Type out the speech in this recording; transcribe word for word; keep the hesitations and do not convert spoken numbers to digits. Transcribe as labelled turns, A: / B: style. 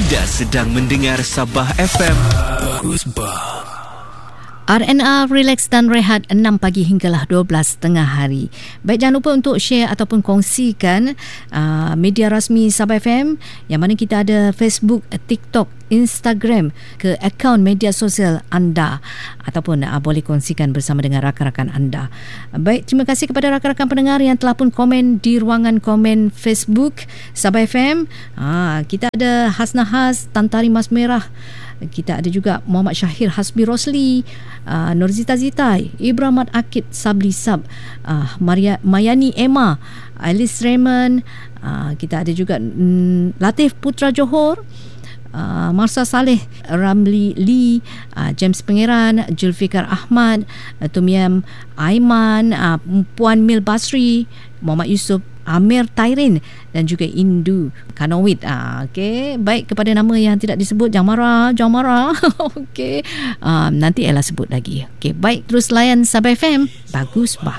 A: Anda sedang mendengar Sabah F M. Bagus bah.
B: R and R Relax dan Rehat enam pagi hinggalah dua belas tengah hari. Baik, jangan lupa untuk share ataupun kongsikan uh, media rasmi Sabah F M yang mana kita ada Facebook, TikTok, Instagram ke akaun media sosial anda ataupun uh, boleh kongsikan bersama dengan rakan-rakan anda. Baik, terima kasih kepada rakan-rakan pendengar yang telah pun komen di ruangan komen Facebook Sabah F M. Uh, kita ada Hasna Has, Tantari Mas Merah. Kita ada juga Muhammad Syahir Hasbi Rosli, uh, Nurzita Zita, Ibramat Akid Sabli Sab, uh, Maria, Mayani Emma, Alice Raymond, uh, kita ada juga mm, Latif Putra Johor, uh, Marsa Saleh, Ramli Lee, uh, James Pangeran, Julfikar Ahmad, uh, Tumiam Aiman, uh, Puan Mil Basri, Muhammad Yusof, Amir Tairin dan juga Indu Kanowit. Ah, okey, baik, kepada nama yang tidak disebut jangan marah, jangan marah. Okey. Um, nanti Ella sebut lagi. Okey, baik, terus layan Sabah F M. Bagus bah.